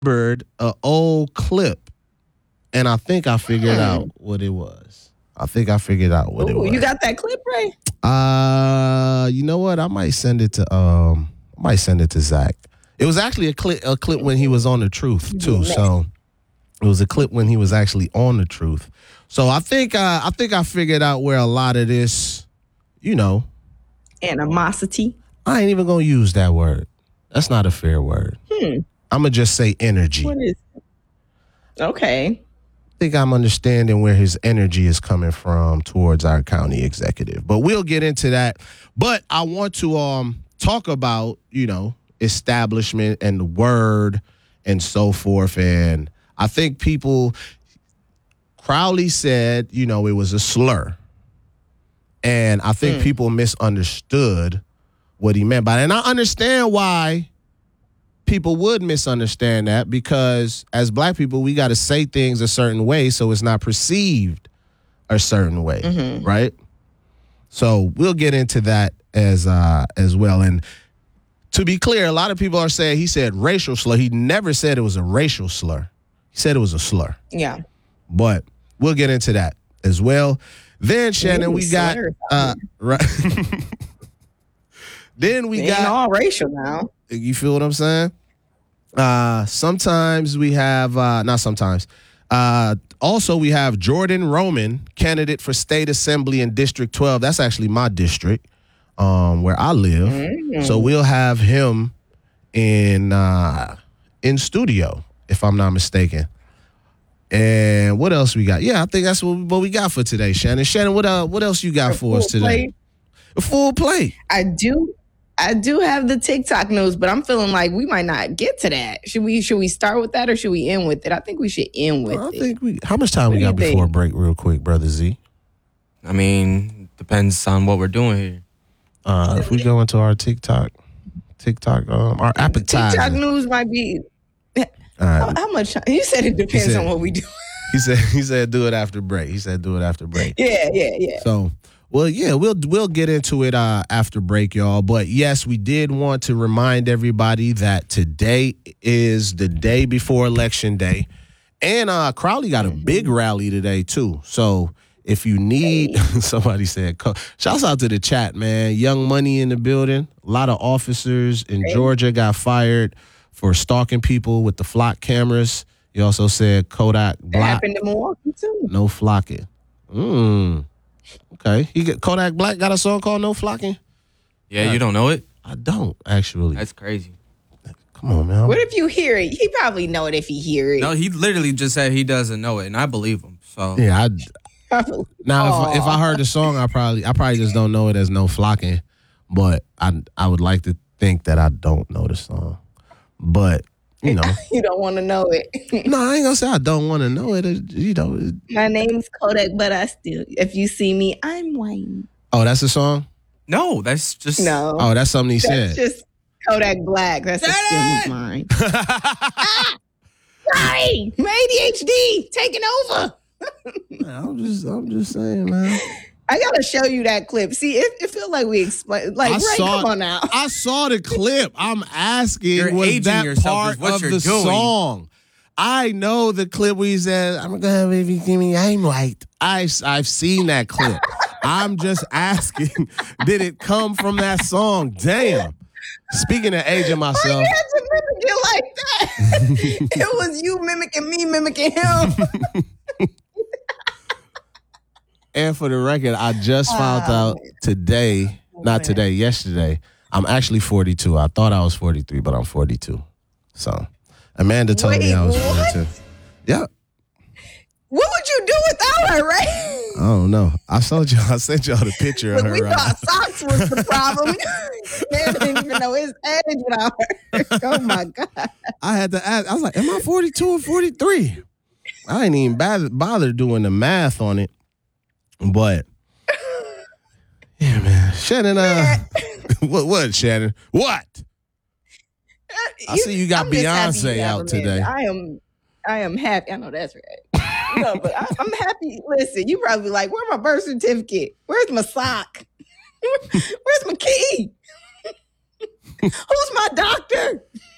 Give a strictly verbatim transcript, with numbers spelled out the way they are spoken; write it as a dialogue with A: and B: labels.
A: remembered an old clip, and I think I figured
B: Hmm.
A: out what it was. I think I figured out what it
B: Ooh,
A: was.
B: you got that clip, Ray?
A: Uh, you know what? I might send it to um, I might send it to Zach. It was actually a clip, a clip when he was on the Truth too. So it was a clip when he was actually on the Truth. So I think uh, I think I figured out where a lot of this, you know,
B: Animosity.
A: I ain't even gonna use that word. That's not a fair word.
B: Hmm.
A: I'm gonna just say energy.
B: What is it? Okay.
A: I think I'm understanding where his energy is coming from towards our county executive. But we'll get into that. But I want to um talk about, you know, establishment and the word and so forth. And I think people, Crowley said, you know, it was a slur. And I think
B: Mm.
A: people misunderstood what he meant by it. And I understand why people would misunderstand that, because as black people, we got to say things a certain way so it's not perceived a certain way,
B: Mm-hmm.
A: right? So we'll get into that as uh, as well. And to be clear, a lot of people are saying he said racial slur. He never said it was a racial slur. He said it was a slur.
B: Yeah.
A: But we'll get into that as well. Then, Shannon,
B: Ooh,
A: we got
B: slur.
A: uh, right. Then we
B: They
A: got
B: ain't all racial now.
A: You feel what I'm saying? Uh, sometimes we have, uh, not sometimes. Uh, also, we have Jordan Roman, candidate for state assembly in District twelve. That's actually my district, um, where I live.
B: Mm.
A: So we'll have him in uh, in studio, if I'm not mistaken. And what else we got? Yeah, I think that's what, what we got for today, Shannon. Shannon, what uh, what else you got
B: A
A: for us
B: full
A: today?
B: plate.
A: A full plate.
B: I do. I do have the TikTok news, but I'm feeling like we might not get to that. Should we? Should we start with that, or should we end with it? I think we should end with
A: I
B: it.
A: think we. How much time
B: What
A: we
B: do
A: got
B: you
A: before
B: think?
A: break, real quick, brother Z?
C: I mean, depends on what we're doing here.
A: Uh, if we go into our TikTok, TikTok, um, our appetizer.
B: TikTok news might be.
A: All
B: How,
A: right.
B: how much? You said it depends
A: said-
B: on what we do.
A: He said. He said, "Do it after break." He said, "Do it after break."
B: yeah, yeah, yeah.
A: So, well, yeah, we'll we'll get into it uh, after break, y'all. But yes, we did want to remind everybody that today is the day before Election Day, and uh, Crowley got a big rally today too. So. If you need, somebody said, co- shouts out to the chat, man. Young Money in the building. A lot of officers in Georgia got fired for stalking people with the flock cameras. He also said Kodak
B: That
A: Black,
B: happened in Milwaukee too.
A: no flocking. Mm. Okay. He got, Kodak Black got a song called No Flocking?
C: Yeah, you don't know it?
A: I don't, actually.
C: That's crazy.
A: Come on, man.
B: What if you hear it? He probably know it if he hear it.
C: No, he literally just said he doesn't know it, and I believe him. So
A: Yeah, I, now if, if I
B: Aw.
A: heard the song, I probably I probably just don't know it as No Flocking, but I I would like to think that I don't know the song, but you know,
B: You don't want to know it.
A: no, I ain't gonna say I don't want to know it. it- You know, it-
B: My name's Kodak, but I still, if you see me, I'm white.
A: oh, that's a song.
C: no, that's just
B: No,
A: Oh, that's something he
B: that's
A: said.
B: just Kodak Black. That's a
C: Shut
B: skill
C: it!
B: of mine. Sorry, my A D H D taking over.
A: I'm just I'm just saying, man.
B: I gotta show you that clip. See, it, it feels like we explain. Like,
A: I
B: Ray,
A: saw
B: come on now.
A: I saw the clip. I'm asking,
C: You're
A: was
C: aging
A: that
C: yourself
A: part
C: is what
A: of
C: you're
A: the
C: doing.
A: song? I know the clip where he said, "I'm gonna have if you give me I'm white." I I've seen that clip. I'm just asking, did it come from that song? Damn. Speaking of aging
B: Why
A: myself,
B: you had to mimic it like that? It was you mimicking me, mimicking him.
A: and for the record, I just found
B: Oh,
A: out today, not
B: man.
A: today, yesterday, I'm actually forty-two. I thought I was forty-three, but I'm forty-two. So Amanda told me
B: Wait,
A: I was
B: what?
A: forty-two. Yeah.
B: What would you do without her, Ray?
A: I don't know. I showed you. I sent y'all the picture of
B: Look, we
A: her. uh,
B: thought socks was the problem. Man didn't even know his age without her. Oh my God.
A: I had to ask. I was like, "Am I forty-two or forty-three?" I ain't even bother, bother doing the math on it. But yeah, man, Shannon. Uh, what? What, Shannon? What? I see you got
B: I'm just happy
A: Beyonce
B: you have
A: out
B: a man.
A: today.
B: I am I am happy. I know that's right. No, but I, I'm happy. Listen, you probably like, where's my birth certificate? Where's my sock? Where's my key? Who's my doctor?